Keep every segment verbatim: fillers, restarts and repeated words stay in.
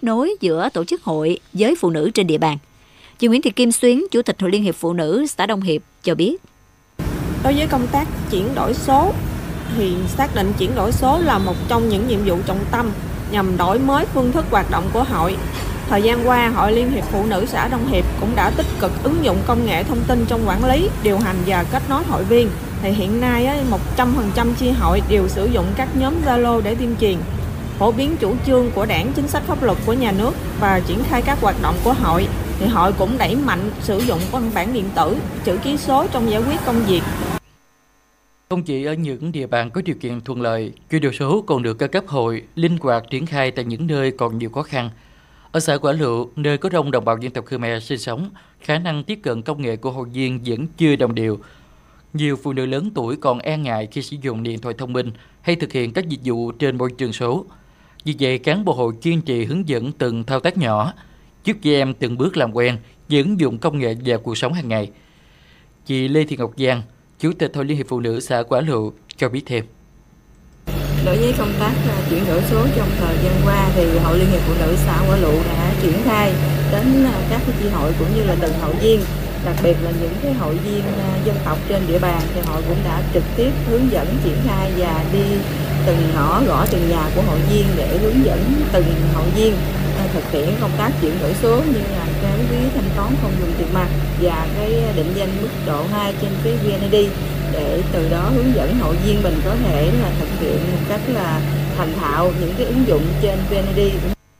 kết nối giữa tổ chức hội với phụ nữ trên địa bàn. Chị Nguyễn Thị Kim Xuyến, Chủ tịch Hội Liên hiệp Phụ nữ xã Đông Hiệp cho biết. Đối với công tác chuyển đổi số thì xác định chuyển đổi số là một trong những nhiệm vụ trọng tâm nhằm đổi mới phương thức hoạt động của hội. Thời gian qua, Hội Liên hiệp Phụ nữ xã Đông Hiệp cũng đã tích cực ứng dụng công nghệ thông tin trong quản lý, điều hành và kết nối hội viên. Thì hiện nay một trăm phần trăm chi hội đều sử dụng các nhóm Zalo để tuyên truyền, phổ biến chủ trương của Đảng, chính sách pháp luật của nhà nước và triển khai các hoạt động của hội. Thì hội cũng đẩy mạnh sử dụng văn bản điện tử, chữ ký số trong giải quyết công việc. Không chỉ ở những địa bàn có điều kiện thuận lợi, chuyển đổi số còn được các cấp hội linh hoạt triển khai tại những nơi còn nhiều khó khăn. Ở xã Quả Lựu, nơi có đông đồng bào dân tộc Khmer sinh sống, khả năng tiếp cận công nghệ của hội viên vẫn chưa đồng đều. Nhiều phụ nữ lớn tuổi còn e ngại khi sử dụng điện thoại thông minh hay thực hiện các dịch vụ trên môi trường số. Vì vậy, cán bộ hội kiên trì hướng dẫn từng thao tác nhỏ, giúp chị em từng bước làm quen và ứng dụng công nghệ vào cuộc sống hàng ngày. Chị Lê Thị Ngọc Giang, Chủ tịch Hội Liên hiệp Phụ nữ xã Quả Lựu cho biết thêm. Đối với công tác chuyển đổi số trong thời gian qua thì Hội Liên hiệp Phụ nữ xã Quả Lựu đã triển khai đến các chi hội cũng như là từng hội viên, đặc biệt là những cái hội viên dân tộc trên địa bàn thì hội cũng đã trực tiếp hướng dẫn triển khai và đi từng ngõ gõ từng nhà của hội viên để hướng dẫn từng hội viên thực hiện công tác chuyển đổi số như là cái ví thanh toán không dùng tiền mặt và cái định danh mức độ hai trên cái vê en i đê để từ đó hướng dẫn hội viên mình có thể là thực hiện một cách là thành thạo những cái ứng dụng trên vê en i đê.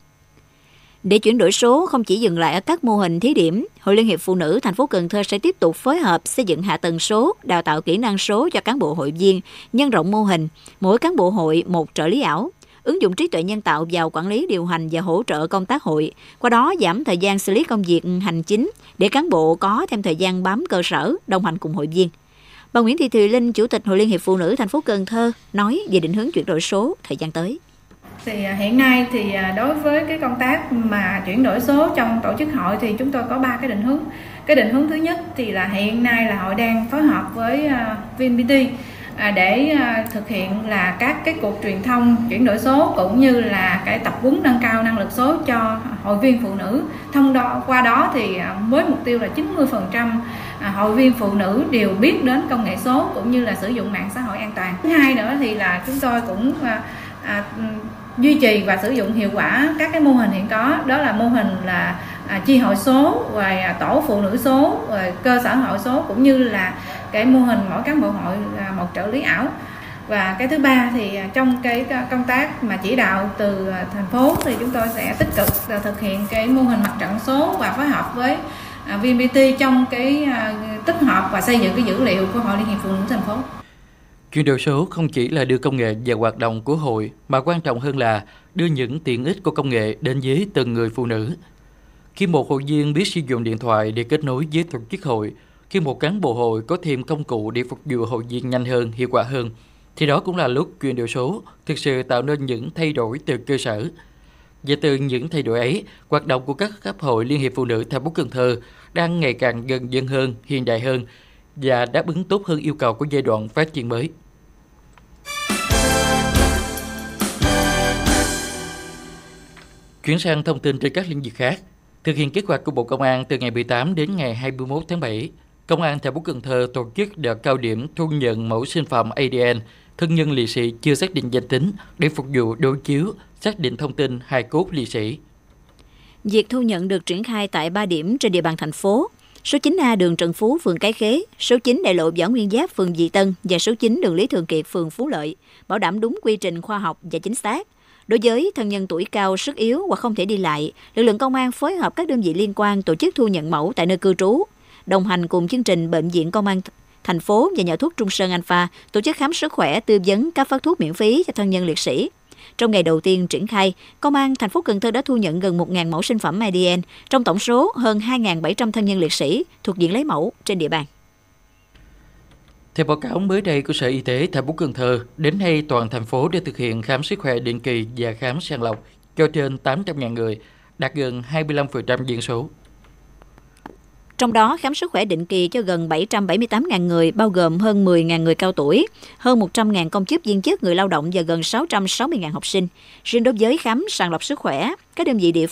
Để chuyển đổi số không chỉ dừng lại ở các mô hình thí điểm, Hội Liên hiệp Phụ nữ thành phố Cần Thơ sẽ tiếp tục phối hợp xây dựng hạ tầng số, đào tạo kỹ năng số cho cán bộ hội viên, nhân rộng mô hình, mỗi cán bộ hội một trợ lý ảo, ứng dụng trí tuệ nhân tạo vào quản lý điều hành và hỗ trợ công tác hội, qua đó giảm thời gian xử lý công việc hành chính để cán bộ có thêm thời gian bám cơ sở, đồng hành cùng hội viên. Bà Nguyễn Thị Thùy Linh, Chủ tịch Hội Liên hiệp Phụ nữ thành phố Cần Thơ nói về định hướng chuyển đổi số thời gian tới. Thì hiện nay thì đối với cái công tác mà chuyển đổi số trong tổ chức hội thì chúng tôi có ba cái định hướng. Cái định hướng thứ nhất thì là hiện nay là hội đang phối hợp với vê en pê tê để thực hiện là các cái cuộc truyền thông chuyển đổi số cũng như là cái tập huấn nâng cao năng lực số cho hội viên phụ nữ. Thông đó qua đó thì với mục tiêu là chín mươi phần trăm hội viên phụ nữ đều biết đến công nghệ số cũng như là sử dụng mạng xã hội an toàn. Thứ hai nữa thì là chúng tôi cũng à, duy trì và sử dụng hiệu quả các cái mô hình hiện có, đó là mô hình là à, chi hội số, rồi à, tổ phụ nữ số, rồi cơ sở hội số cũng như là cái mô hình mỗi cán bộ hội là một trợ lý ảo. Và cái thứ ba thì trong cái công tác mà chỉ đạo từ thành phố thì chúng tôi sẽ tích cực thực hiện cái mô hình mặt trận số và phối hợp với vê en pê tê trong cái tích hợp và xây dựng cái dữ liệu của Hội Liên hiệp Phụ nữ thành phố. Chuyển đổi số không chỉ là đưa công nghệ vào hoạt động của hội, mà quan trọng hơn là đưa những tiện ích của công nghệ đến với từng người phụ nữ. Khi một hội viên biết sử dụng điện thoại để kết nối với tổ chức hội, khi một cán bộ hội có thêm công cụ để phục vụ hội viên nhanh hơn, hiệu quả hơn, thì đó cũng là lúc chuyển đổi số thực sự tạo nên những thay đổi từ cơ sở. Và từ những thay đổi ấy, hoạt động của các cấp hội Liên hiệp Phụ nữ thành phố Cần Thơ đang ngày càng gần dân hơn, hiện đại hơn và đáp ứng tốt hơn yêu cầu của giai đoạn phát triển mới. Chuyển sang thông tin trên các lĩnh vực khác. Thực hiện kế hoạch của Bộ Công an từ ngày mười tám đến ngày hai mươi mốt tháng bảy, Công an thành phố Cần Thơ tổ chức đợt cao điểm thu nhận mẫu sinh phẩm a đê en thân nhân liệt sĩ chưa xác định danh tính để phục vụ đối chiếu, xác định thông tin hài cốt liệt sĩ. Việc thu nhận được triển khai tại ba điểm trên địa bàn thành phố: số chín A đường Trần Phú, phường Cái Khế, số chín đại lộ Võ Nguyên Giáp, phường Dị Tân và số chín đường Lý Thường Kiệt, phường Phú Lợi, bảo đảm đúng quy trình khoa học và chính xác. Đối với thân nhân tuổi cao, sức yếu hoặc không thể đi lại, lực lượng công an phối hợp các đơn vị liên quan tổ chức thu nhận mẫu tại nơi cư trú. Đồng hành cùng chương trình Bệnh viện Công an thành phố và nhà thuốc Trung Sơn Alpha tổ chức khám sức khỏe, tư vấn, cấp phát thuốc miễn phí cho thân nhân liệt sĩ. Trong ngày đầu tiên triển khai, Công an thành phố Cần Thơ đã thu nhận gần một nghìn mẫu sinh phẩm a đê en, trong tổng số hơn hai nghìn bảy trăm thân nhân liệt sĩ thuộc diện lấy mẫu trên địa bàn. Theo báo cáo mới đây của Sở Y tế thành phố Cần Thơ, đến nay toàn thành phố đã thực hiện khám sức khỏe định kỳ và khám sàng lọc cho trên tám trăm nghìn người, đạt gần hai mươi lăm phần trăm dân số. Trong đó, khám sức khỏe định kỳ cho gần bảy trăm bảy mươi tám nghìn người, bao gồm hơn mười nghìn người cao tuổi, hơn một trăm nghìn công chức viên chức, người lao động và gần sáu trăm sáu mươi nghìn học sinh. Riêng đối với khám sàng lọc sức khỏe, các đơn vị địa